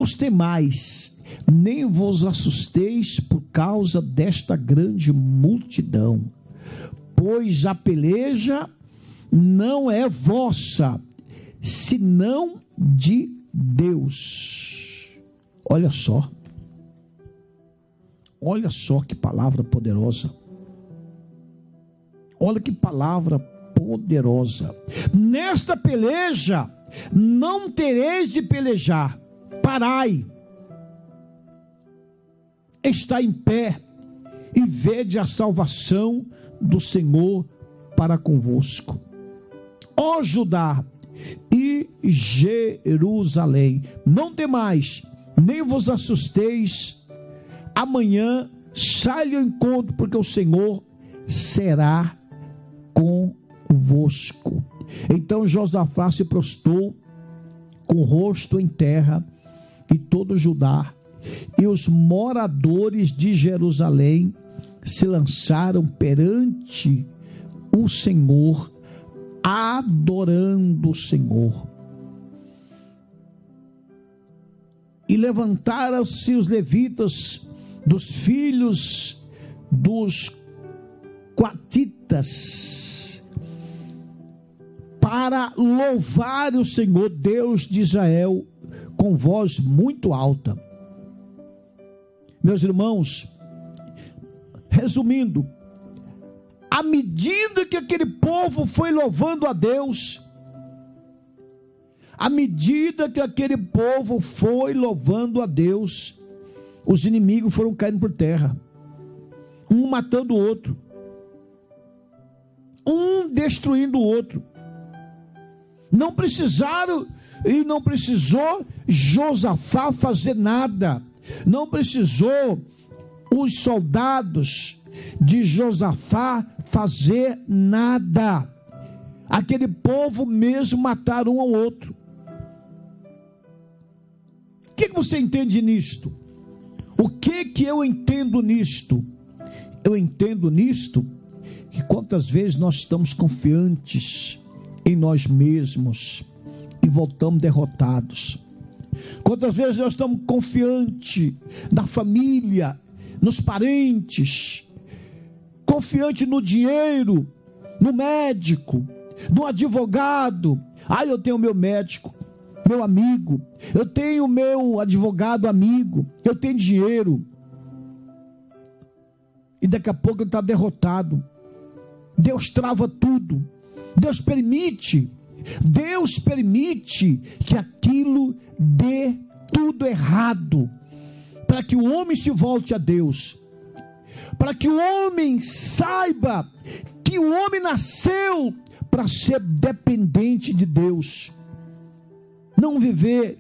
os temais, nem vos assusteis por causa desta grande multidão, pois a peleja não é vossa, senão de Deus. Olha só que palavra poderosa. Olha que palavra poderosa. Nesta peleja não tereis de pelejar. Parai, está em pé e vede a salvação do Senhor para convosco. Ó Judá e Jerusalém, não temais, nem vos assusteis. Amanhã sai ao encontro, porque o Senhor será convosco. Então Josafá se prostrou com o rosto em terra, e todo Judá e os moradores de Jerusalém se lançaram perante o Senhor, adorando o Senhor. E levantaram-se os levitas dos filhos dos coatitas para louvar o Senhor Deus de Israel com voz muito alta. Meus irmãos, resumindo, à medida que aquele povo foi louvando a Deus, à medida que aquele povo foi louvando a Deus, os inimigos foram caindo por terra, um matando o outro, um destruindo o outro. Não precisaram e não precisou Josafá fazer nada. Não precisou os soldados de Josafá fazer nada. Aquele povo mesmo mataram um ao outro. O que você entende nisto? O que eu entendo nisto? Eu entendo nisto que quantas vezes nós estamos confiantes em nós mesmos e voltamos derrotados. Quantas vezes nós estamos confiantes na família, nos parentes, confiante no dinheiro, no médico, no advogado. Eu tenho meu médico, meu amigo, eu tenho meu advogado amigo, eu tenho dinheiro. E daqui a pouco ele está derrotado. Deus trava tudo. Deus permite que aquilo dê tudo errado, para que o homem se volte a Deus, para que o homem saiba que o homem nasceu para ser dependente de Deus, não viver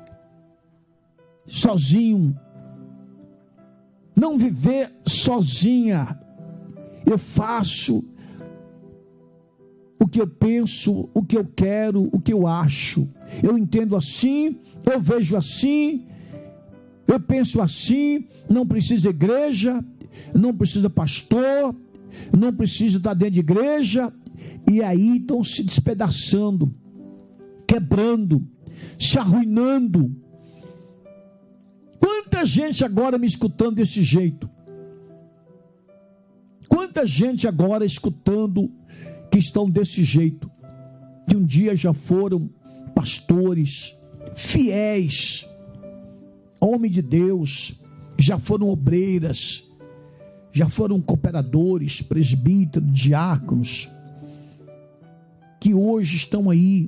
sozinho, não viver sozinha. Eu faço o que eu penso, o que eu quero, o que eu acho. Eu entendo assim, eu vejo assim, eu penso assim. Não precisa igreja, não precisa pastor, não precisa estar dentro de igreja. E aí estão se despedaçando, quebrando, se arruinando. Quanta gente agora me escutando desse jeito? Quanta gente agora escutando que estão desse jeito, que um dia já foram pastores, fiéis, homem de Deus, já foram obreiras, já foram cooperadores, presbíteros, diáconos, que hoje estão aí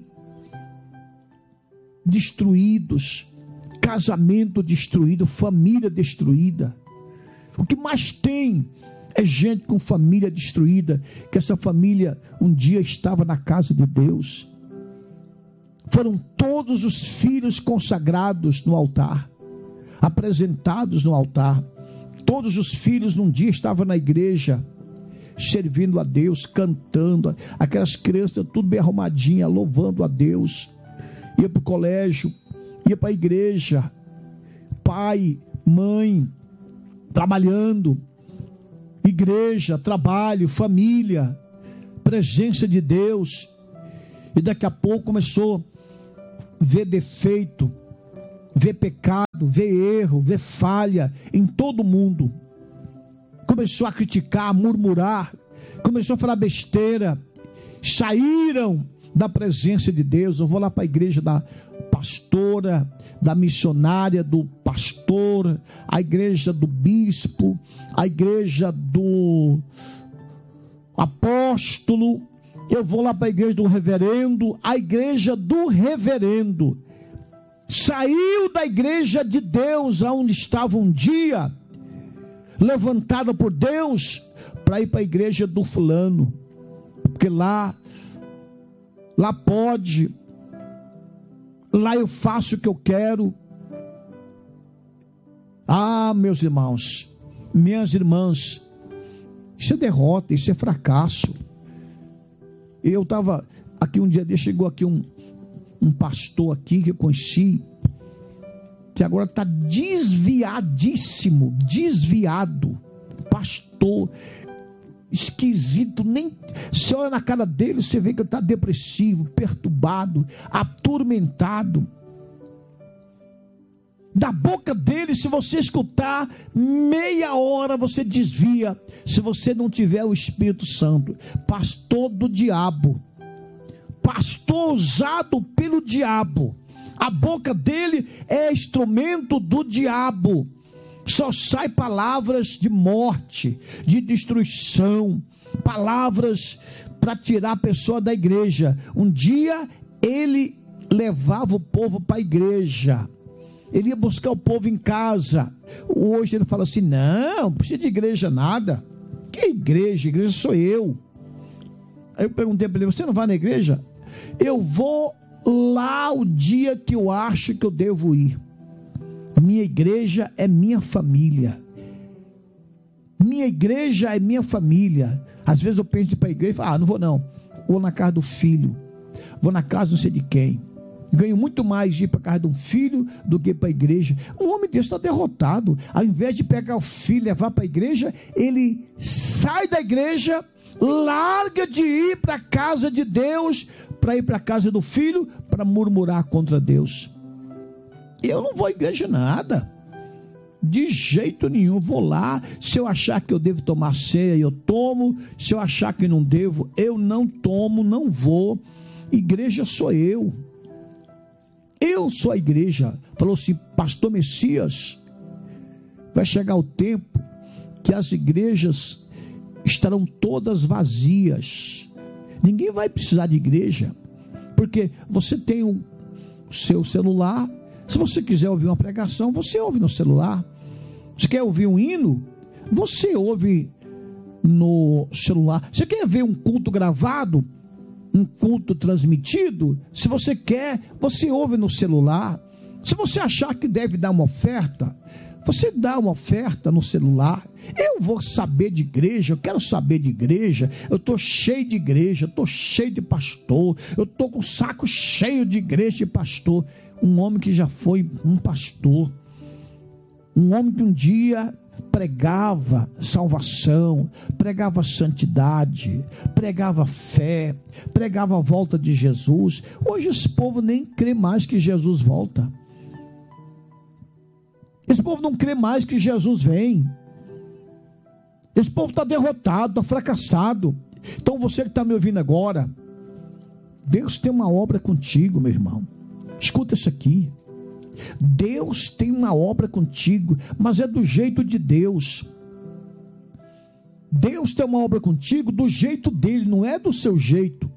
destruídos, casamento destruído, família destruída. O que mais tem é gente com família destruída, que essa família um dia estava na casa de Deus. Foram todos os filhos consagrados no altar, apresentados no altar. Todos os filhos num dia estavam na igreja, servindo a Deus, cantando. Aquelas crianças tudo bem arrumadinha, louvando a Deus. Ia para o colégio, ia para a igreja, pai, mãe, trabalhando. Igreja, trabalho, família, presença de Deus. E daqui a pouco começou a ver defeito, vê pecado, vê erro, vê falha em todo mundo. Começou a criticar, a murmurar, começou a falar besteira, saíram da presença de Deus. Eu vou lá para a igreja da pastora, da missionária, do pastor, a igreja do bispo, a igreja do apóstolo, eu vou lá para a igreja do reverendo, a igreja do reverendo. Saiu da igreja de Deus, aonde estava um dia, levantada por Deus, para ir para a igreja do fulano, porque lá pode, lá eu faço o que eu quero. Ah, meus irmãos, minhas irmãs, isso é derrota, isso é fracasso. Eu estava aqui um dia, chegou aqui um pastor aqui que eu conheci, que agora está desviadíssimo, desviado, pastor, esquisito, nem você olha na cara dele, você vê que ele está depressivo, perturbado, atormentado. Da boca dele, se você escutar meia hora, você desvia, se você não tiver o Espírito Santo. Pastor do diabo, pastor usado pelo diabo, a boca dele é instrumento do diabo. Só sai palavras de morte, de destruição, palavras para tirar a pessoa da igreja. Um dia ele levava o povo para a igreja, ele ia buscar o povo em casa. Hoje ele fala assim: não precisa de igreja nada. Que igreja? Igreja sou eu. Aí eu perguntei para ele: você não vai na igreja? Eu vou lá o dia que eu acho que eu devo ir. Minha igreja é minha família. Minha igreja é minha família. Às vezes eu penso de ir para a igreja e falo: não vou não. Vou na casa do filho, vou na casa não sei de quem. Ganho muito mais de ir para a casa de um filho do que para a igreja. Um homem desse está derrotado. Ao invés de pegar o filho e levar para a igreja, ele sai da igreja, larga de ir para a casa de Deus, para ir para a casa do filho, para murmurar contra Deus. Eu não vou à igreja nada, de jeito nenhum. Vou lá, se eu achar que eu devo tomar ceia, eu tomo. Se eu achar que não devo, eu não tomo, não vou. Igreja sou eu sou a igreja. Falou assim: pastor Messias, vai chegar o tempo que as igrejas estarão todas vazias, ninguém vai precisar de igreja, porque você tem o seu celular. Se você quiser ouvir uma pregação, você ouve no celular. Você quer ouvir um hino? Você ouve no celular. Você quer ver um culto gravado? Um culto transmitido? Se você quer, você ouve no celular. Se você achar que deve dar uma oferta, você dá uma oferta no celular. Eu vou saber de igreja, eu quero saber de igreja. Eu estou cheio de igreja, estou cheio de pastor, eu estou com o saco cheio de igreja e pastor. Um homem que já foi um pastor, um homem que um dia pregava salvação, pregava santidade, pregava fé, pregava a volta de Jesus. Hoje esse povo nem crê mais que Jesus volta. Esse povo não crê mais que Jesus vem. Esse povo está derrotado, está fracassado. Então você que está me ouvindo agora, Deus tem uma obra contigo, meu irmão. Escuta isso aqui. Deus tem uma obra contigo, mas é do jeito de Deus. Deus tem uma obra contigo do jeito dele, não é do seu jeito.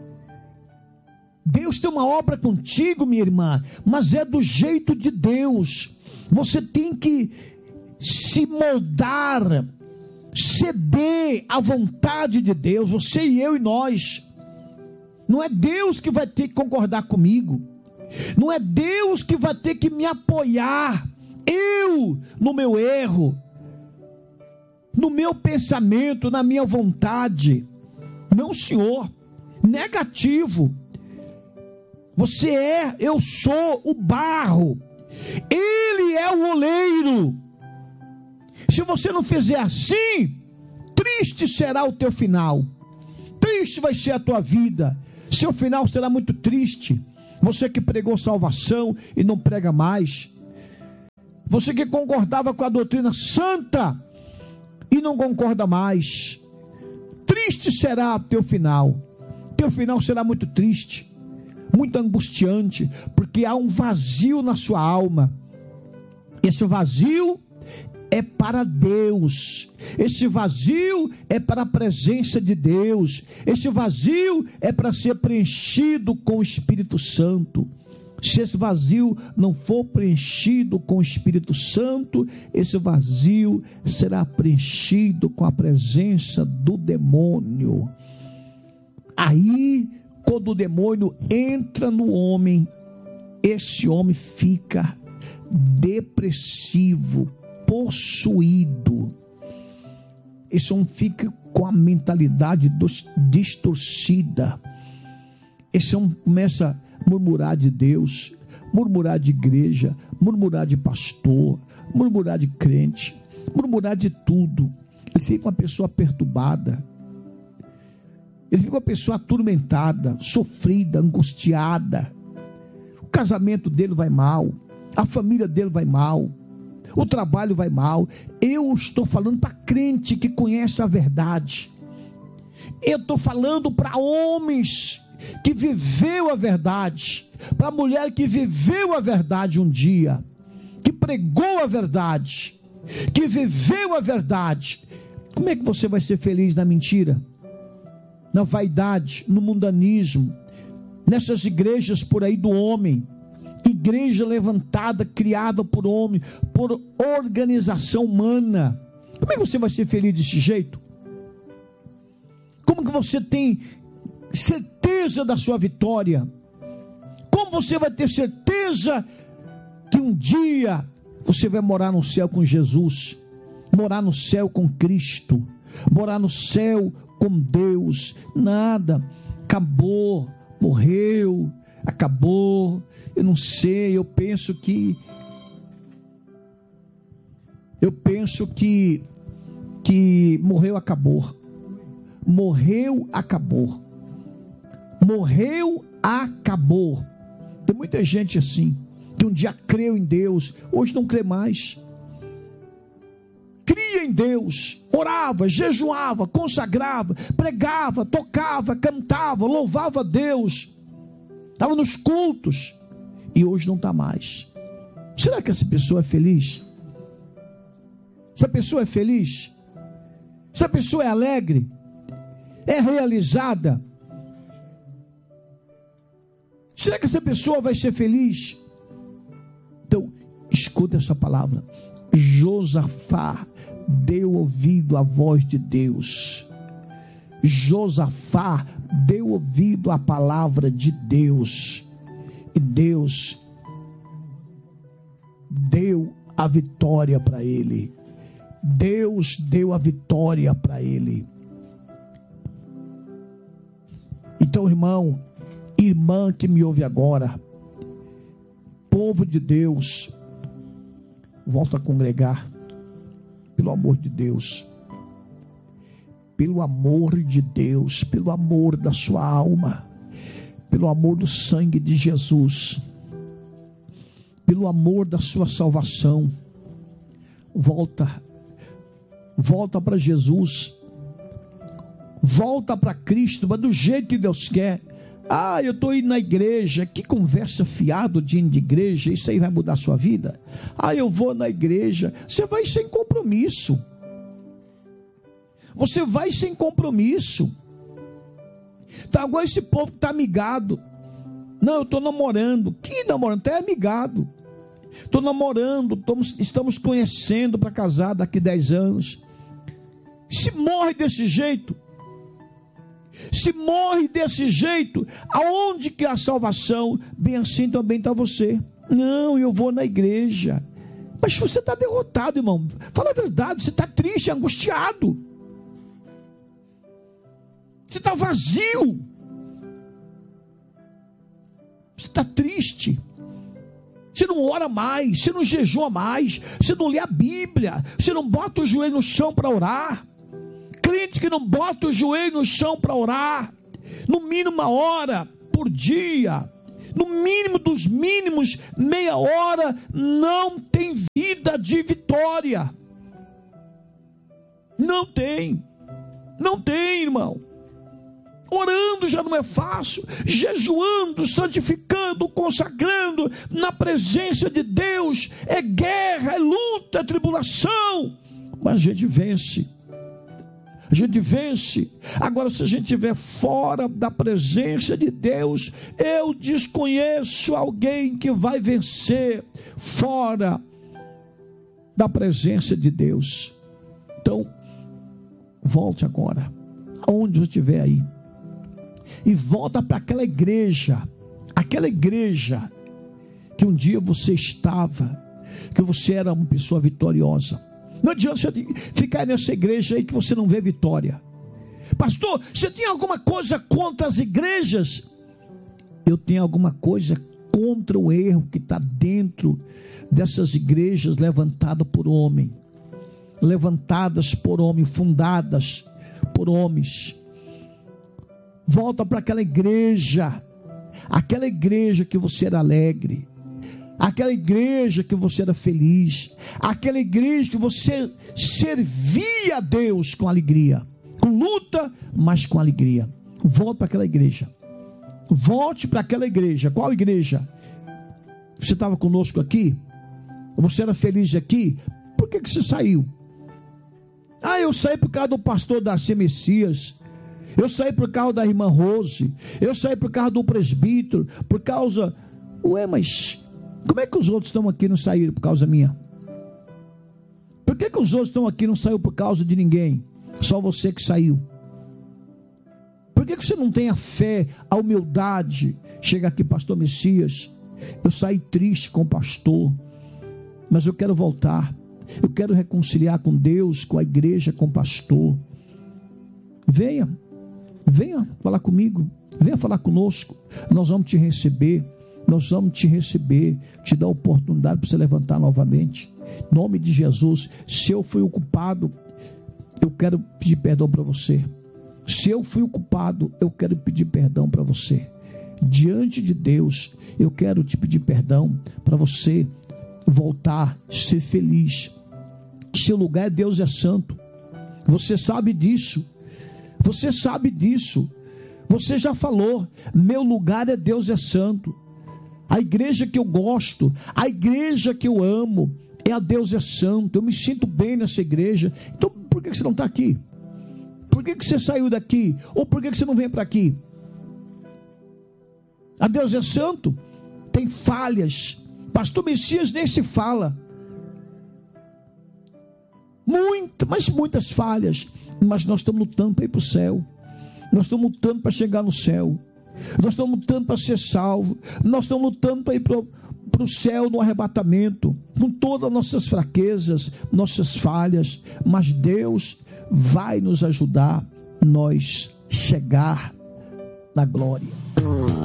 Deus tem uma obra contigo, minha irmã, mas é do jeito de Deus. Você tem que se moldar, ceder à vontade de Deus. Você e eu e nós. Não é Deus que vai ter que concordar comigo. Não é Deus que vai ter que me apoiar, eu no meu erro, no meu pensamento, na minha vontade. Não, senhor, negativo. Você é, eu sou o barro, ele é o oleiro. Se você não fizer assim, triste será o teu final, triste vai ser a tua vida, seu final será muito triste. Você que pregou salvação e não prega mais, Você que concordava com a doutrina santa e não concorda mais. Triste será teu final. Teu final será muito triste, muito angustiante, porque há um vazio na sua alma. Esse vazio é para Deus. Esse vazio é para a presença de Deus. Esse vazio é para ser preenchido com o Espírito Santo. Se esse vazio não for preenchido com o Espírito Santo, esse vazio será preenchido com a presença do demônio. Aí, quando o demônio entra no homem, esse homem fica depressivo, possuído. Esse homem fica com a mentalidade distorcida. Esse homem começa a murmurar de Deus, murmurar de igreja, murmurar de pastor, murmurar de crente, murmurar de tudo. Ele fica uma pessoa perturbada, ele fica uma pessoa atormentada, sofrida, angustiada. O casamento dele vai mal, a família dele vai mal, o trabalho vai mal. Eu estou falando para crente que conhece a verdade. Eu estou falando para homens que viveu a verdade, para a mulher que viveu a verdade um dia, que pregou a verdade, que viveu a verdade. Como é que você vai ser feliz na mentira, na vaidade, no mundanismo, nessas igrejas por aí do homem, igreja levantada, criada por homem, por organização humana? Como é que você vai ser feliz desse jeito? Como que você tem certeza da sua vitória? Como você vai ter certeza que um dia você vai morar no céu com Jesus, morar no céu com Cristo, morar no céu com Deus? Nada, acabou, morreu, acabou. Eu não sei, eu penso que morreu, acabou. Morreu, acabou. Morreu, acabou. Tem muita gente assim, que um dia creu em Deus, hoje não crê mais. Cria em Deus, orava, jejuava, consagrava, pregava, tocava, cantava, louvava a Deus, estava nos cultos, e hoje não está mais. Será que essa pessoa é feliz? Essa pessoa é feliz? Essa pessoa é alegre? É realizada? Será que essa pessoa vai ser feliz? Então, escuta essa palavra. Josafá deu ouvido à voz de Deus. Josafá deu ouvido à palavra de Deus. E Deus deu a vitória para ele. Deus deu a vitória para ele. Então, irmão, irmã que me ouve agora, povo de Deus, volta a congregar, pelo amor de Deus, pelo amor de Deus, pelo amor da sua alma, pelo amor do sangue de Jesus, pelo amor da sua salvação, volta para Jesus, volta para Cristo, mas do jeito que Deus quer. Ah, eu estou indo na igreja. Que conversa fiado de ir de igreja, isso aí vai mudar a sua vida? Ah, eu vou na igreja. Você vai sem compromisso. Você vai sem compromisso. Tá, agora esse povo que está amigado. Não, eu estou namorando. Que namorando? Até amigado. Estou namorando, estamos conhecendo para casar daqui 10 anos. Se morre desse jeito, aonde que é a salvação? Bem assim também está você. Não, eu vou na igreja. Mas você está derrotado, irmão. Fala a verdade, você está triste, angustiado. Você está vazio. Você está triste. Você não ora mais, você não jejua mais, você não lê a Bíblia, você não bota o joelho no chão para orar. Crente que não bota o joelho no chão para orar, no mínimo 1 hora por dia, no mínimo dos mínimos, meia hora, não tem vida. de vitória. Não tem, irmão. Orando já não é fácil, jejuando, santificando, consagrando na presença de Deus, é guerra, é luta, é tribulação, mas a gente vence. Agora, se a gente estiver fora da presença de Deus, eu desconheço alguém que vai vencer fora da presença de Deus. Então, volte agora, aonde você estiver aí, e volta para aquela igreja que um dia você estava, que você era uma pessoa vitoriosa. Não adianta você ficar nessa igreja aí que você não vê vitória. Pastor, você tem alguma coisa contra as igrejas? Eu tenho alguma coisa contra o erro que está dentro dessas igrejas levantadas por homem, fundadas por homens. Volta para aquela igreja que você era alegre, aquela igreja que você era feliz, aquela igreja que você servia a Deus com alegria, com luta, mas com alegria. Volte para aquela igreja. Volte para aquela igreja. Qual igreja? Você estava conosco aqui? Você era feliz aqui? Por que você saiu? Eu saí por causa do pastor Darcy Messias. Eu saí por causa da irmã Rose. Eu saí por causa do presbítero. Por causa... mas como é que os outros estão aqui e não saíram por causa minha? Por que os outros estão aqui e não saíram por causa de ninguém? Só você que saiu. Por que você não tem a fé, a humildade? Chega aqui, pastor Messias, eu saí triste com o pastor, mas eu quero voltar. Eu quero reconciliar com Deus, com a igreja, com o pastor. Venha falar comigo, venha falar conosco. Nós vamos te receber, te dar a oportunidade para você levantar novamente. Em nome de Jesus. Se eu fui o culpado, eu quero pedir perdão para você. Se eu fui o culpado, eu quero pedir perdão para você. Diante de Deus, eu quero te pedir perdão para você voltar, ser feliz. Seu lugar é Deus, é santo. Você sabe disso. Você já falou, meu lugar é Deus, é santo. A igreja que eu gosto, a igreja que eu amo, é a Deus é santo. Eu me sinto bem nessa igreja. Então por que você não está aqui? Por que você saiu daqui? Ou por que você não vem para aqui? A Deus é santo, tem falhas. Pastor Messias nem se fala. Muitas falhas. Mas nós estamos lutando para ir para o céu. Nós estamos lutando para chegar no céu. Nós estamos lutando para ser salvo. Nós estamos lutando para ir para o céu no arrebatamento, com todas as nossas fraquezas, nossas falhas. Mas Deus vai nos ajudar, nós chegar na glória.